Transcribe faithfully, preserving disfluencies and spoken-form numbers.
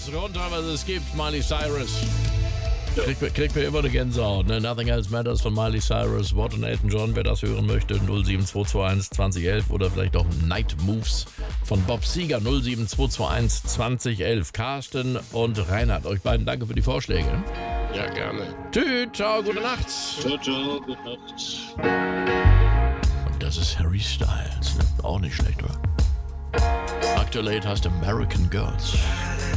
runter, was es gibt, Miley Cyrus. Kriegt, kriegt mir immer eine Gänsehaut, ne? Nothing Else Matters von Miley Cyrus, Watt und Elton John, wer das hören möchte, null sieben zwei zwei eins zwanzig elf oder vielleicht auch Night Moves von Bob Seger, null sieben zwei zwei eins zwanzig elf. Carsten und Reinhard, euch beiden danke für die Vorschläge. Ja, gerne. Tschüss, ciao, gute Nacht. Ciao, ciao, gute Nacht. Und das ist Harry Styles, ne? Auch nicht schlecht, oder? Aktuell heißt American Girls.